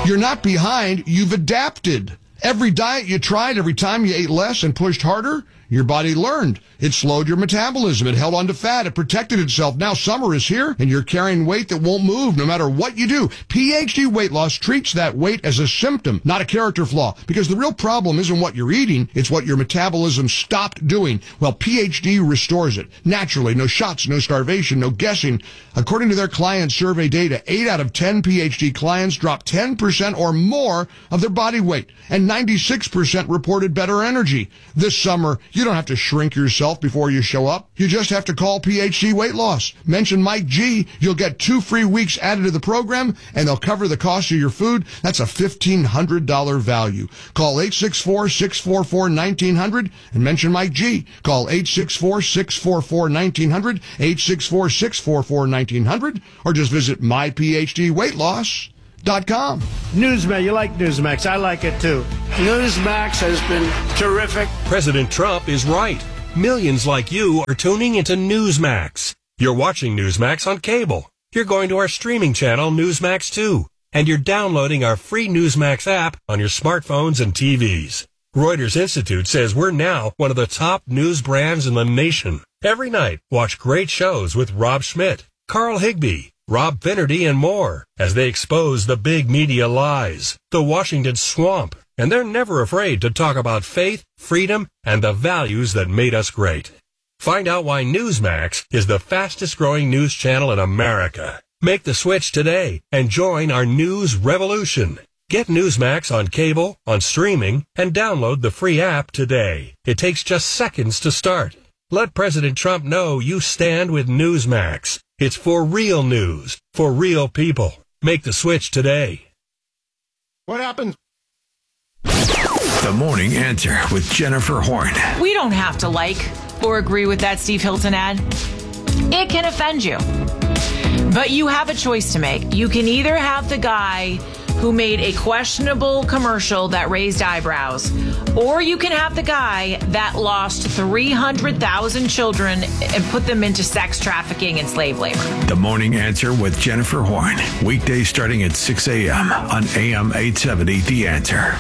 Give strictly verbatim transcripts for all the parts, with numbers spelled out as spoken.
You're not behind, you've adapted. Every diet you tried, every time you ate less and pushed harder, your body learned. It slowed your metabolism. It held on to fat. It protected itself. Now summer is here, and you're carrying weight that won't move no matter what you do. P H D Weight Loss treats that weight as a symptom, not a character flaw, because the real problem isn't what you're eating, it's what your metabolism stopped doing. Well, P H D restores it. Naturally, no shots, no starvation, no guessing. According to their client survey data, eight out of ten P H D clients dropped ten percent or more of their body weight, and ninety-six percent reported better energy. This summer, you don't have to shrink yourself before you show up. You just have to call P H D Weight Loss. Mention Mike G. You'll get two free weeks added to the program, and they'll cover the cost of your food. That's a fifteen hundred dollars value. Call eight six four, six four four, one nine zero zero and mention Mike G. Call eight six four, six four four, one nine zero zero, eight six four, six four four, one nine zero zero, or just visit my p h d weight loss dot com. Newsmax, you like Newsmax. I like it too. Newsmax has been terrific. President Trump is right. Millions like you are tuning into Newsmax. You're watching Newsmax on cable. You're going to our streaming channel, Newsmax two. And you're downloading our free Newsmax app on your smartphones and T Vs. Reuters Institute says we're now one of the top news brands in the nation. Every night, watch great shows with Rob Schmidt, Carl Higbie, Rob Finnerty, and more as they expose the big media lies, the Washington swamp. And they're never afraid to talk about faith, freedom, and the values that made us great. Find out why Newsmax is the fastest growing news channel in America. Make the switch today and join our news revolution. Get Newsmax on cable, on streaming, and download the free app today. It takes just seconds to start. Let President Trump know you stand with Newsmax. It's for real news, for real people. Make the switch today. What happens? The Morning Answer with Jennifer Horn. We don't have to like or agree with that Steve Hilton ad. It can offend you. But you have a choice to make. You can either have the guy who made a questionable commercial that raised eyebrows, or you can have the guy that lost three hundred thousand children and put them into sex trafficking and slave labor. The Morning Answer with Jennifer Horn. Weekdays starting at six a.m. on A M eight seventy, The Answer.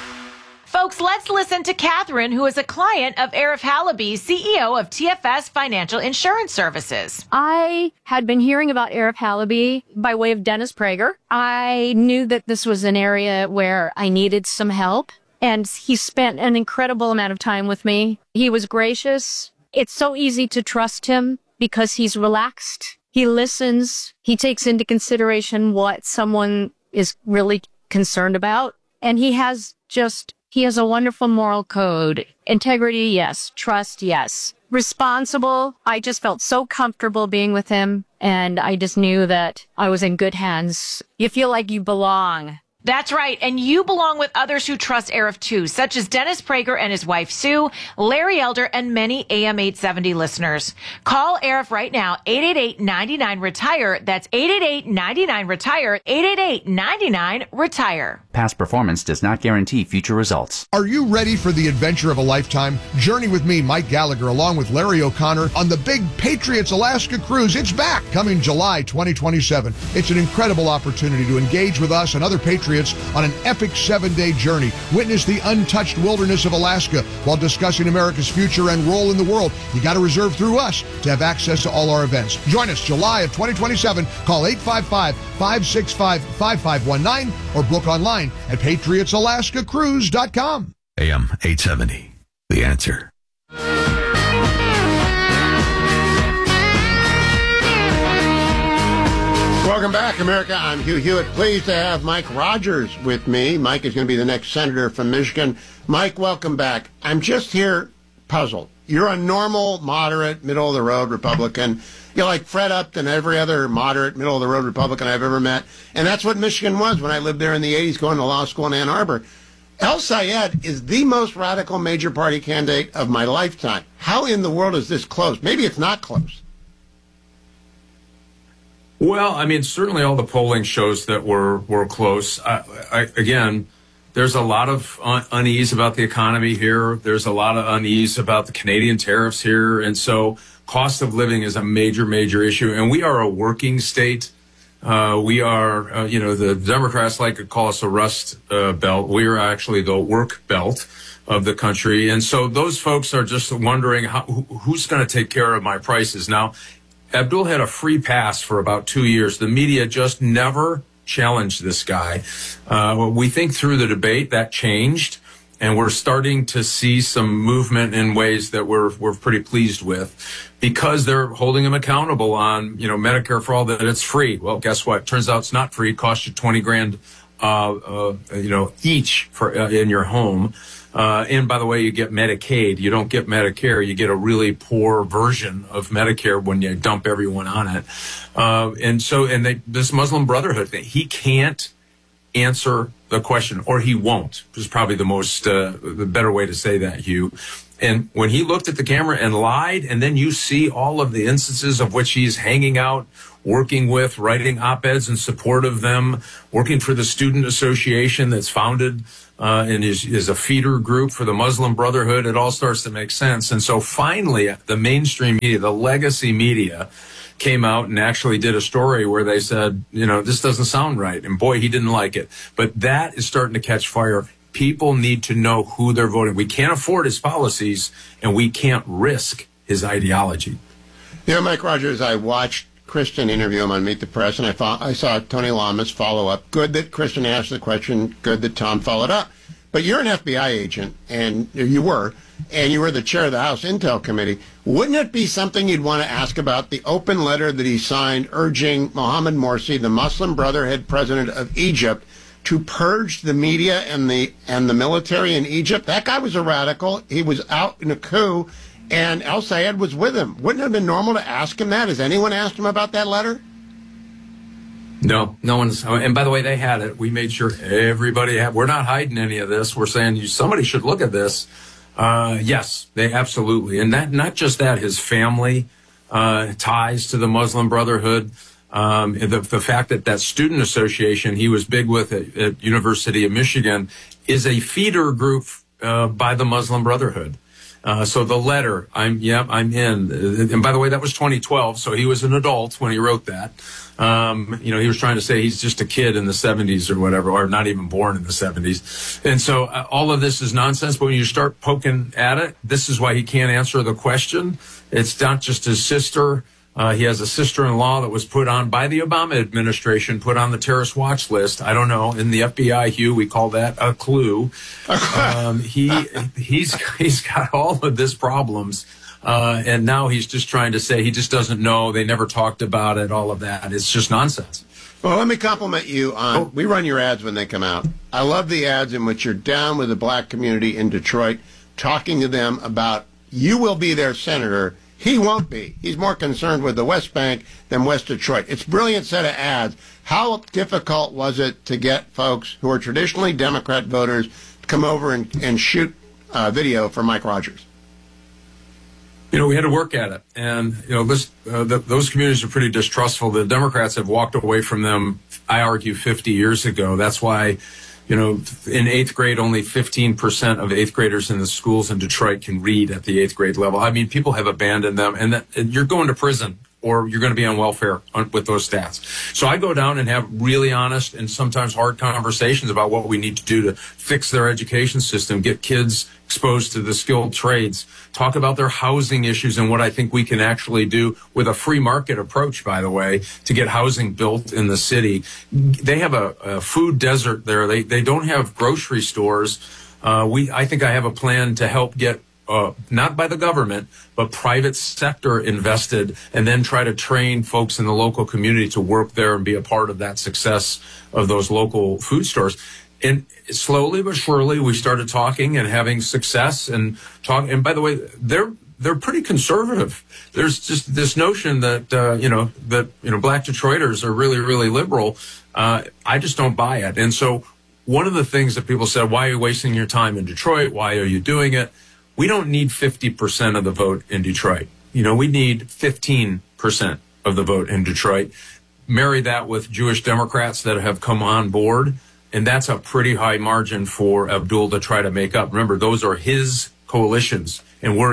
Folks, let's listen to Catherine, who is a client of Arif Halaby, C E O of T F S Financial Insurance Services. I had been hearing about Arif Halaby by way of Dennis Prager. I knew that this was an area where I needed some help, and he spent an incredible amount of time with me. He was gracious. It's so easy to trust him because he's relaxed. He listens. He takes into consideration what someone is really concerned about, and he has just... He has a wonderful moral code. Integrity, yes. Trust, yes. Responsible. I just felt so comfortable being with him, and I just knew that I was in good hands. You feel like you belong. That's right, and you belong with others who trust Arif too, such as Dennis Prager and his wife Sue, Larry Elder, and many A M eight seventy listeners. Call Arif right now, eight eight eight, nine nine, retire. That's eight eight eight, nine nine, retire, eight eight eight, nine nine, retire. Past performance does not guarantee future results. Are you ready for the adventure of a lifetime? Journey with me, Mike Gallagher, along with Larry O'Connor, on the big Patriots Alaska cruise. It's back, coming July twenty twenty-seven. It's an incredible opportunity to engage with us and other Patriots on an epic seven-day journey. Witness the untouched wilderness of Alaska while discussing America's future and role in the world. You got to reserve through us to have access to all our events. Join us July of twenty twenty-seven. Call eight five five, five six five, five five one nine or book online at patriots alaska cruise dot com. A M eight seventy, The Answer. Welcome back, America. I'm Hugh Hewitt. Pleased to have Mike Rogers with me. Mike is going to be the next senator from Michigan. Mike, welcome back. I'm just here puzzled. You're a normal, moderate, middle-of-the-road Republican. You're like Fred Upton, every other moderate, middle-of-the-road Republican I've ever met. And that's what Michigan was when I lived there in the eighties, going to law school in Ann Arbor. El Sayed is the most radical major party candidate of my lifetime. How in the world is this close? Maybe it's not close. Well, I mean, certainly all the polling shows that we're, we're close. I, I, again, there's a lot of un- unease about the economy here. There's a lot of unease about the Canadian tariffs here. And so cost of living is a major, major issue. And we are a working state. Uh, we are, uh, you know, the Democrats like to call us a rust uh, belt. We are actually the work belt of the country. And so those folks are just wondering how, who's going to take care of my prices. Now, Abdul had a free pass for about two years. The media just never challenged this guy. Uh, we think through the debate that changed, and we're starting to see some movement in ways that we're we're pretty pleased with, because they're holding him accountable on, you know, Medicare for all, that it's free. Well, guess what? Turns out it's not free. It costs you twenty grand, uh, uh, you know, each for uh, in your home. Uh, and by the way, you get Medicaid. You don't get Medicare. You get a really poor version of Medicare when you dump everyone on it. Uh, and so, and they, this Muslim Brotherhood thing, he can't answer the question, or he won't, is probably the most, uh, the better way to say that, Hugh. And when he looked at the camera and lied, and then you see all of the instances of which he's hanging out, working with, writing op-eds in support of them, working for the student association that's founded uh, and is, is a feeder group for the Muslim Brotherhood, it all starts to make sense. And so finally, the mainstream media, the legacy media, came out and actually did a story where they said, you know, this doesn't sound right. And boy, he didn't like it. But that is starting to catch fire. People need to know who they're voting. We can't afford his policies, and we can't risk his ideology. You know, Mike Rogers, I watched Kristen interview him on Meet the Press, and I, thought, I saw Tony Lamas follow up. Good that Kristen asked the question. Good that Tom followed up. But you're an F B I agent, and you were, and you were the chair of the House Intel Committee. Wouldn't it be something you'd want to ask about the open letter that he signed urging Mohammed Morsi, the Muslim Brotherhood president of Egypt, to purge the media and the and the military in Egypt? That guy was a radical. He was out in a coup, and El Sayed was with him. Wouldn't it have been normal to ask him that? Has anyone asked him about that letter? No, no one's. And by the way, they had it. We made sure everybody had. We're not hiding any of this. We're saying you, somebody should look at this. Uh, yes, they absolutely. And that, not just that, his family uh, ties to the Muslim Brotherhood. Um, the, the fact that that student association he was big with at, at University of Michigan is a feeder group uh, by the Muslim Brotherhood. Uh, so the letter, I'm, yep, I'm in. And by the way, that was twenty twelve, so he was an adult when he wrote that. Um, you know, he was trying to say he's just a kid in the seventies or whatever, or not even born in the seventies. And so uh, all of this is nonsense, but when you start poking at it, this is why he can't answer the question. It's not just his sister. Uh, he has a sister-in-law that was put on by the Obama administration, put on the terrorist watch list. I don't know. In the F B I, Hugh, we call that a clue. Um, he he's he's got all of this problems, uh, and now he's just trying to say he just doesn't know. They never talked about it. All of that. It's just nonsense. Well, let me compliment you on. Oh. We run your ads when they come out. I love the ads in which you're down with the black community in Detroit, talking to them about you will be their senator. He won't be. He's more concerned with the West Bank than West Detroit. It's a brilliant set of ads. How difficult was it to get folks who are traditionally Democrat voters to come over and, and shoot uh, video for Mike Rogers? You know, we had to work at it. And, you know, this, uh, the, those communities are pretty distrustful. The Democrats have walked away from them, I argue, fifty years ago. That's why, you know, in eighth grade, only fifteen percent of eighth graders in the schools in Detroit can read at the eighth grade level. I mean, people have abandoned them, and, that, and you're going to prison or you're going to be on welfare on, with those stats. So I go down and have really honest and sometimes hard conversations about what we need to do to fix their education system, get kids exposed to the skilled trades, talk about their housing issues and what I think we can actually do with a free market approach, by the way, to get housing built in the city. They have a, a food desert there. They they don't have grocery stores. Uh, we I think I have a plan to help get uh, not by the government, but private sector invested, and then try to train folks in the local community to work there and be a part of that success of those local food stores. And slowly but surely, we started talking and having success and talk. And by the way, they're they're pretty conservative. There's just this notion that uh, you know that you know black Detroiters are really really liberal. Uh, I just don't buy it. And so one of the things that people said, why are you wasting your time in Detroit? Why are you doing it? We don't need fifty percent of the vote in Detroit. You know, we need fifteen percent of the vote in Detroit. Marry that with Jewish Democrats that have come on board. And that's a pretty high margin for Abdul to try to make up. Remember, those are his coalitions, and we're in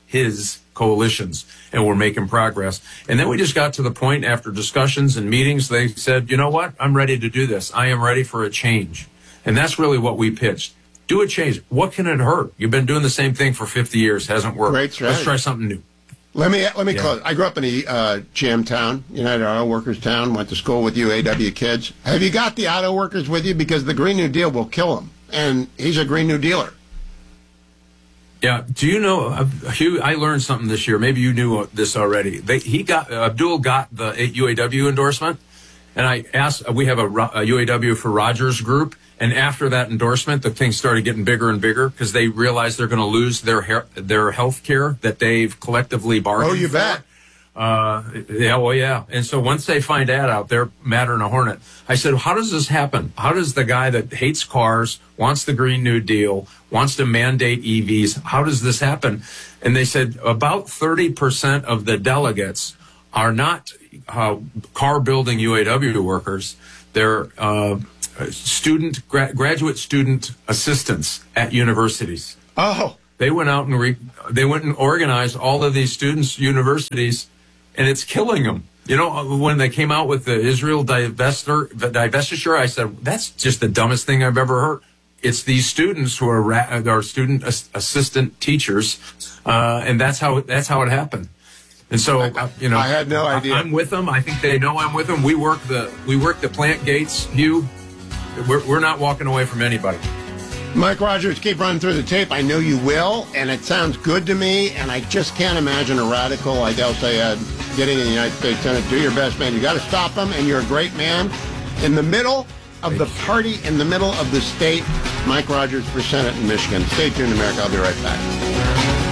his coalitions, and we're making progress. And then we just got to the point after discussions and meetings, they said, you know what, I'm ready to do this. I am ready for a change. And that's really what we pitched. Do a change. What can it hurt? You've been doing the same thing for fifty years. Hasn't worked. Great strategy. Let's try something new. Let me let me Yeah. close. I grew up in a uh, G M town, United Auto Workers town. Went to school with U A W kids. Have you got the auto workers with you? Because the Green New Deal will kill them, and he's a Green New Dealer. Yeah. Do you know, uh, Hugh, I learned something this year. Maybe you knew this already. They, he got, uh, Abdul got the U A W endorsement. And I asked, uh, we have a, a U A W for Rogers group. And after that endorsement, the thing started getting bigger and bigger because they realized they're going to lose their hair, their health care that they've collectively bargained Oh, you for. bet. Uh, yeah, well, yeah. And so once they find that out, they're madder than a hornet. I said, how does this happen? How does the guy that hates cars, wants the Green New Deal, wants to mandate E Vs, how does this happen? And they said about thirty percent of the delegates are not uh, car building U A W workers. They're uh, student, gra- graduate student assistants at universities. Oh, They went out and re- they went and organized all of these students' universities, and it's killing them. You know, when they came out with the Israel divestor, the divestiture, I said, that's just the dumbest thing I've ever heard. It's these students who are, ra- are student as- assistant teachers, uh, and that's how that's how it happened. And so, I- uh, you know, I had no idea. I'm with them. I think they know I'm with them. We work the we work the plant gates, Hugh. We're we're not walking away from anybody. Mike Rogers, keep running through the tape. I know you will, and it sounds good to me, and I just can't imagine a radical like El Sayed getting in the United States Senate. Do your best, man. You got to stop him, and you're a great man. In the middle of the party, in the middle of the state, Mike Rogers for Senate in Michigan. Stay tuned, America. I'll be right back.